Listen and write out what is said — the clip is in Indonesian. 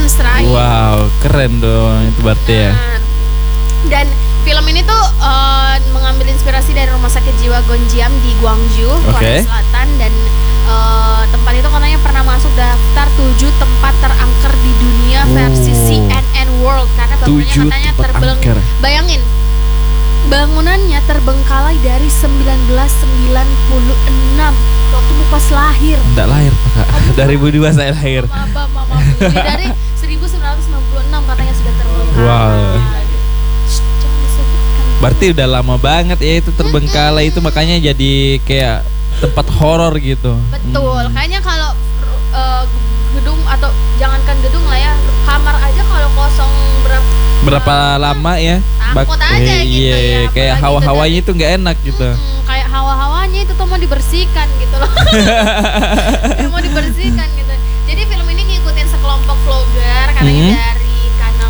Mesraim. Wow, keren dong itu berarti ya. Dan film ini tuh mengambil inspirasi dari rumah sakit jiwa Gonjiam di Gwangju, Korea Selatan, dan tempat itu katanya pernah masuk daftar 7 tempat terangker di dunia versi CNN World karena bangunannya katanya bayangin, bangunannya terbengkalai dari 1996 waktu pas lahir. Enggak lahir, Kak. 2002 saya lahir. Mama. Dari 1996 katanya sudah terbengkalai. Wow. Berarti udah lama banget ya itu terbengkalai itu, makanya jadi kayak tempat horor gitu. Betul. Kayaknya kalau gedung atau jangankan gedung lah ya, kamar aja kalau kosong berapa lama ya? Takut aja gitu ya. Kayak hawa-hawanya itu nggak enak gitu. Kayak hawa-hawanya itu tuh mau dibersihkan gitu loh. Mau dibersihkan gitu. Jadi film ini ngikutin sekelompok vlogger katanya